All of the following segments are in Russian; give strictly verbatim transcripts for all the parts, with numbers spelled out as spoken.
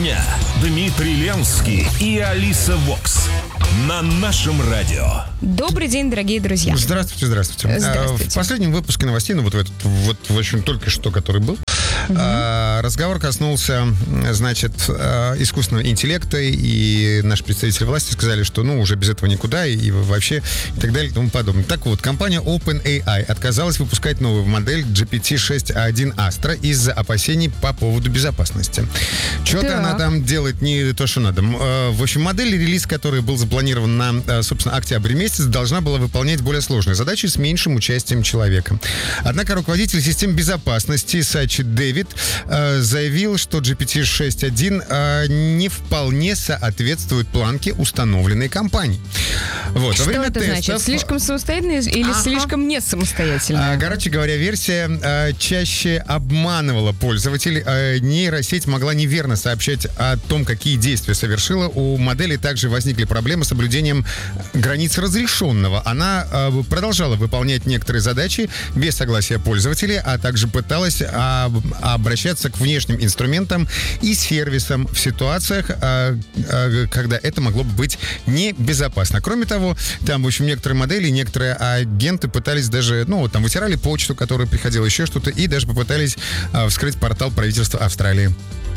дня. Дмитрий Ленский и Алиса Вокс. На нашем радио. Добрый день, дорогие друзья. Здравствуйте, здравствуйте. Здравствуйте. В последнем выпуске новостей, ну вот в этот, вот в общем, только что, который был, угу. разговор коснулся, значит, искусственного интеллекта, и наши представители власти сказали, что, ну, уже без этого никуда, и вообще, и так далее, и тому подобное. Так вот, компания OpenAI отказалась выпускать новую модель джи пи ти шесть а один Astra из-за опасений по поводу безопасности. Что-то она там делает не то, что надо. В общем, модель, релиз, который был запланирован на, собственно, октябрь месяц, должна была выполнять более сложные задачи с меньшим участием человека. Однако руководитель систем безопасности Сачи Дэвид э, заявил, что джи пи ти шесть а один э, не вполне соответствует планке, установленной компанией. Вот. Что Во время это тестов... значит? Слишком самостоятельно или ага. слишком не самостоятельно? А, короче говоря, версия а, чаще обманывала пользователей. А, нейросеть могла неверно сообщать о том, какие действия совершила. У модели также возникли проблемы с соблюдением границ разрешенного. Она а, продолжала выполнять некоторые задачи без согласия пользователей, а также пыталась а, обращаться к внешним инструментам и сервисам в ситуациях, а, а, когда это могло бы быть небезопасно. Кроме того, там, в общем, некоторые модели, некоторые агенты пытались даже, ну, там, вытирали почту, которая приходила, еще что-то, и даже попытались а, вскрыть портал правительства Австралии.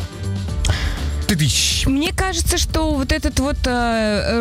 Мне кажется, что вот этот вот э,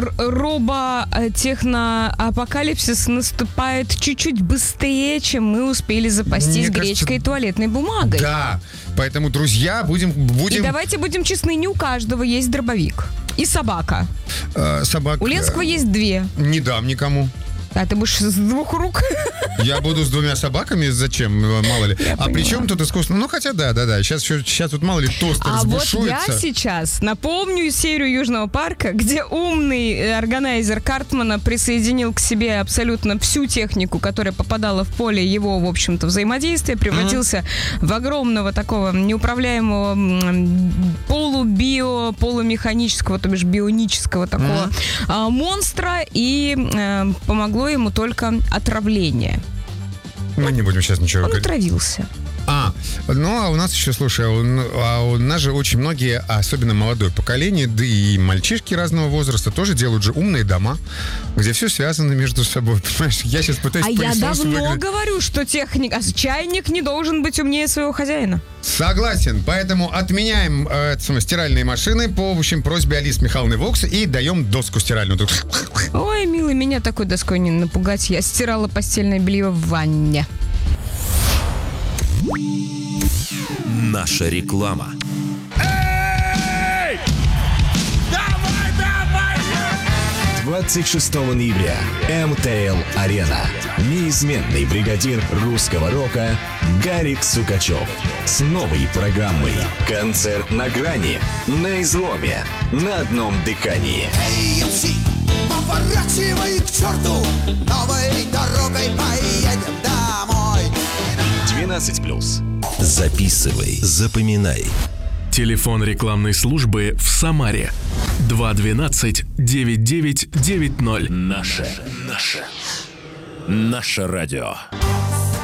робо-техно-апокалипсис наступает чуть-чуть быстрее, чем мы успели запастись Мне гречкой кажется, и туалетной бумагой. Да, поэтому, друзья, будем... будем... И давайте будем честны, не у каждого есть дробовик. И собака. Э, собака... У Ленского есть две. Не дам никому. А ты будешь с двух рук? Я буду с двумя собаками, зачем, мало ли. Я а поняла. при чем тут искусственно? Ну, хотя да, да, да. Сейчас, сейчас вот мало ли тостер а сбушуется. А вот я сейчас напомню серию Южного парка, где умный органайзер Картмана присоединил к себе абсолютно всю технику, которая попадала в поле его, в общем-то, взаимодействия, превратился mm-hmm. в огромного такого неуправляемого полубио, полумеханического, то бишь бионического такого mm-hmm. а, монстра, и а, помогло ему только отравление. Мы не будем сейчас ничего Он говорить. отравился. А, ну, а у нас еще, слушай, а у, а у нас же очень многие, особенно молодое поколение, да и мальчишки разного возраста тоже делают же умные дома, где все связано между собой, понимаешь? Я сейчас пытаюсь... А я давно выиграть. говорю, что техника, чайник не должен быть умнее своего хозяина. Согласен, поэтому отменяем э, стиральные машины по, в общем, просьбе Алисы Михайловны Вокс и даем доску стиральную. Ой, милый, меня такой доской не напугать. Я стирала постельное белье в ванне. Наша реклама. Эй! Давай, давай! двадцать шестого ноября. эм тэ эл-арена. Неизменный бригадир русского рока Гарик Сукачев с новой программой. Концерт на грани, на изломе, на одном дыхании. Эй, эм си, поворачивай к черту, новой дорогой поедем домой. двенадцать плюс. Записывай, запоминай. Телефон рекламной службы в Самаре. два двенадцать девять девять девять ноль. Наше, наше, наше радио.